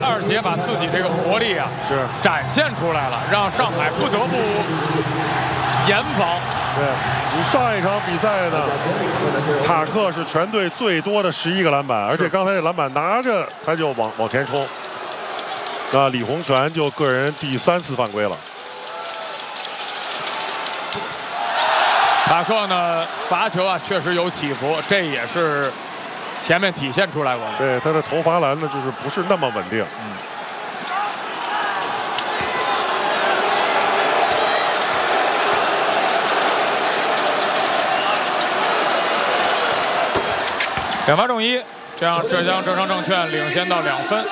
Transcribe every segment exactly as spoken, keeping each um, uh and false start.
二姐把自己这个活力啊是展现出来了，让上海不得不严防。 对你上一场比赛呢，塔克是全队最多的十一个篮板，而且刚才这篮板拿着他就往往前冲。那李洪权就个人第三次犯规了。 塔克呢罚球啊确实有起伏，这也是前面体现出来过。 对他的投罚篮呢，就是不是那么稳定。 嗯。两罚中一，这样浙江浙商证券领先到两分。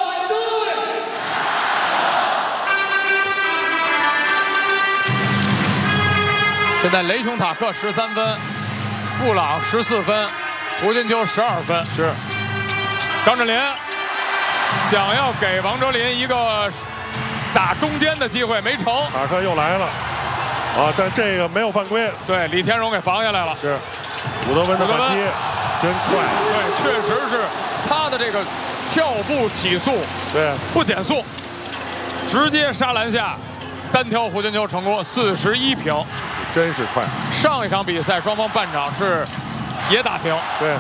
现在雷雄塔克十三分，布朗十四分，胡金秋十二分。 是张镇麟想要给王哲林一个打中间的机会，没成。 塔克又来了，啊，但这个没有犯规。 对，李天荣给防下来了。 是古德温的反击，真快。 对，确实是他的这个跳步起速， 对， 不减速，直接杀篮下，单挑胡金秋成功，四十一平。 真是快！ 上一场比赛双方半场是也打平。 对，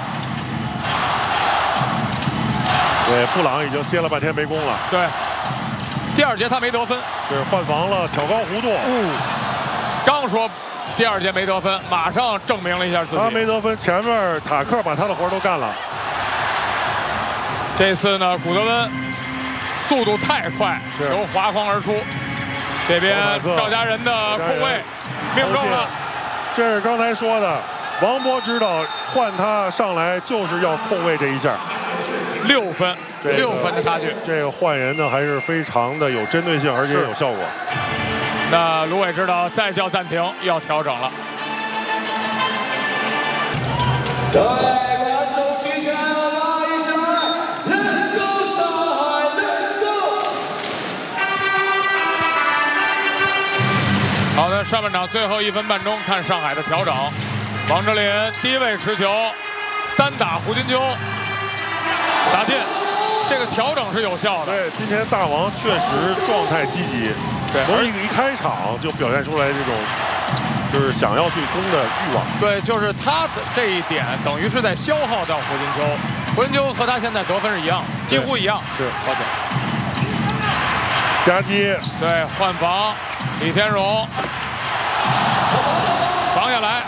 对，布朗已经歇了半天没攻了。 对，第二节他没得分， 是换防了，挑高弧度。 嗯，刚说第二节没得分，马上证明了一下自己。 他没得分，前面塔克把他的活都干了。 这次呢，古德温速度太快，由滑筐而出。这边赵家人的控卫。命中了， 这是刚才说的，王博知道换他上来就是要控卫这一下， 六分， 这个、 六分的差距。 这个换人呢还是非常的有针对性，而且有效果。 那卢伟知道再叫暂停，要调整了。 对，把手举起来，拉一下 ，Let's go 上海 ，Let's go。 好的，上半场最后一分半钟，看上海的调整。王哲林低位持球，单打胡金秋，打进，这个调整是有效的。 对，今天大王确实状态积极， 对， 从一一开场就表现出来这种就是想要去攻的欲望。 对，就是他的这一点等于是在消耗掉胡金秋。胡金秋和他现在得分是一样，几乎一样。 是， 抱歉。 夹击， 对，换防。李天荣防下来，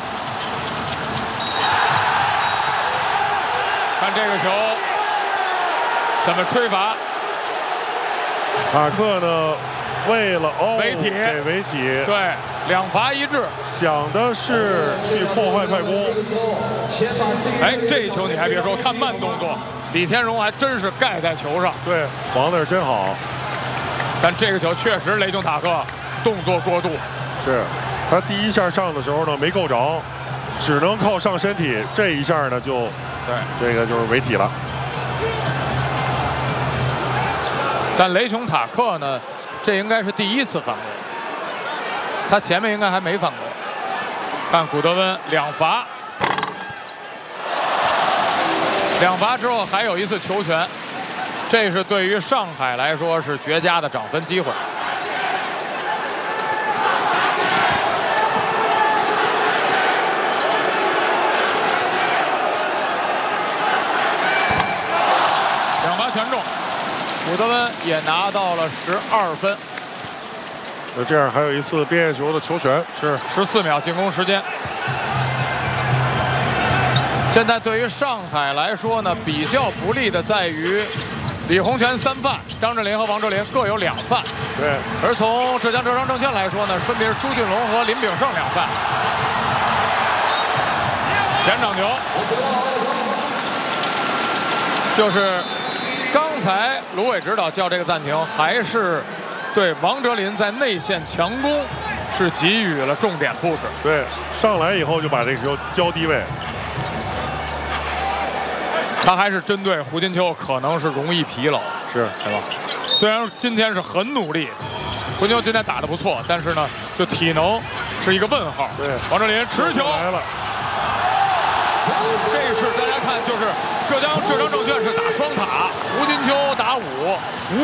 看这个球怎么吹罚。 塔克呢，为了哦违体给违体， 对，两罚一掷， 想的是去破坏快攻。 哎，这球你还别说，看慢动作，李天荣还真是盖在球上。 对，防的是真好。 但这个球确实雷雄塔克动作过度， 是他第一下上的时候呢没够着，只能靠上身体，这一下呢就对这个就是违体了。 但雷雄塔克呢，这应该是第一次犯规，他前面应该还没犯规。看古德温两罚，两罚之后还有一次球权，这是对于上海来说是绝佳的涨分机会。两罚全中，古德温也拿到了十二分。 那这样还有一次边线球的球权， 是十四秒进攻时间。现在对于上海来说呢，比较不利的在于李洪权三犯，张镇麟和王哲林各有两犯。 对。 而从浙江浙商证券来说呢，分别是朱俊龙和林炳胜两犯。前场球，就是刚才卢伟指导叫这个暂停，还是对王哲林在内线强攻是给予了重点布置。 对，上来以后就把这个球交低位。 他还是针对胡金秋可能是容易疲劳， 是是吧？虽然今天是很努力，胡金秋今天打得不错，但是呢，就体能是一个问号。 对， 王哲林持球来了， 这是大家看，就是浙江浙江证券是打双塔，胡金秋打五五。